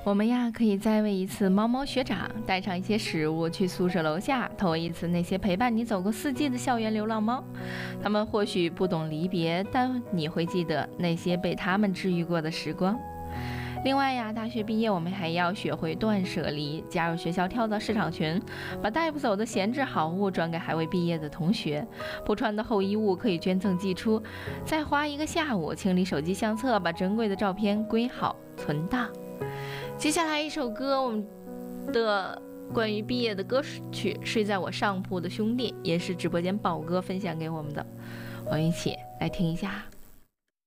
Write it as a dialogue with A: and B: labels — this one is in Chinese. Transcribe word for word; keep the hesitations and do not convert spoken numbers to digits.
A: 我们呀，可以再为一次猫猫学长带上一些食物去宿舍楼下，投一次那些陪伴你走过四季的校园流浪猫。他们或许不懂离别，但你会记得那些被他们治愈过的时光。另外呀，大学毕业我们还要学会断舍离，加入学校跳蚤市场群，把带不走的闲置好物转给还未毕业的同学，不穿的厚衣物可以捐赠寄出，再花一个下午清理手机相册，把珍贵的照片归好存档。接下来一首歌，我们的关于毕业的歌曲《睡在我上铺的兄弟》，也是直播间宝哥分享给我们的，我们一起来听一下。